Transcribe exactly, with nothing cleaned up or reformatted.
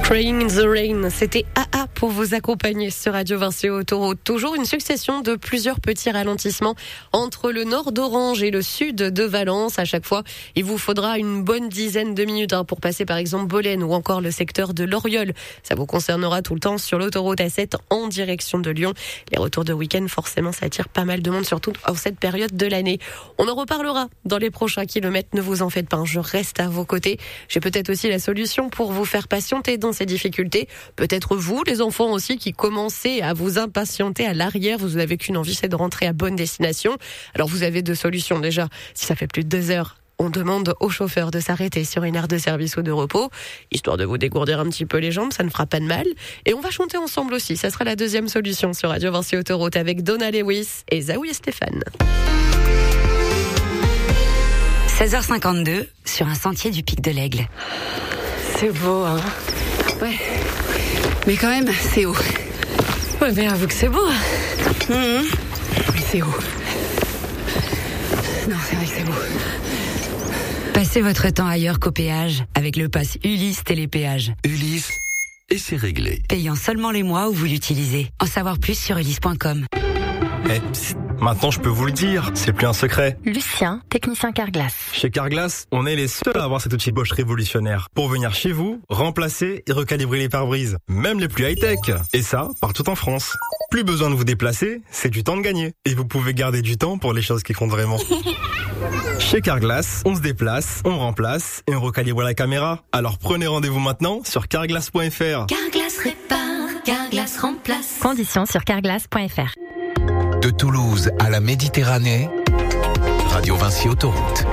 Crying in the Rain, c'était A A pour vous accompagner sur Radio Vinci Autoroute. Toujours une succession de plusieurs petits ralentissements entre le nord d'Orange et le sud de Valence. À chaque fois, il vous faudra une bonne dizaine de minutes hein, pour passer par exemple Bolène ou encore le secteur de l'Oriol. Ça vous concernera tout le temps sur l'autoroute A sept en direction de Lyon. Les retours de week-end, forcément, ça attire pas mal de monde, surtout en cette période de l'année. On en reparlera dans les prochains kilomètres. Ne vous en faites pas, je reste à vos côtés. J'ai peut-être aussi la solution pour vous faire patienter dans ces difficultés. Peut-être vous, les enfants aussi, qui commencez à vous impatienter à l'arrière. Vous n'avez qu'une envie, c'est de rentrer à bonne destination. Alors vous avez deux solutions déjà. Si ça fait plus de deux heures, on demande au chauffeur de s'arrêter sur une aire de service ou de repos, histoire de vous dégourdir un petit peu les jambes, ça ne fera pas de mal. Et on va chanter ensemble aussi. Ça sera la deuxième solution sur Radio Vinci Autoroute avec Donna Lewis et Zawi et Stéphane. seize heures cinquante-deux sur un sentier du Pic de l'Aigle. C'est beau, hein. Ouais. Mais quand même, c'est haut. Ouais, mais avoue que c'est beau. Mmh. Oui, c'est haut. Non, c'est vrai que c'est beau. Passez votre temps ailleurs qu'au péage avec le pass Ulysse Télépéage. Ulysse, et c'est réglé. Payant seulement les mois où vous l'utilisez. En savoir plus sur ulysse point com. Eh, psst, maintenant je peux vous le dire, c'est plus un secret. Lucien, technicien Carglass. Chez Carglass, on est les seuls à avoir cet outil Bosch révolutionnaire pour venir chez vous, remplacer et recalibrer les pare-brises, même les plus high-tech. Et ça, partout en France. Plus besoin de vous déplacer, c'est du temps de gagner. Et vous pouvez garder du temps pour les choses qui comptent vraiment. Chez Carglass, on se déplace, on remplace et on recalibre la caméra. Alors prenez rendez-vous maintenant sur carglass point f r. Carglass répare, Carglass remplace. Conditions sur carglass point f r. De Toulouse à la Méditerranée, Radio Vinci Autoroute.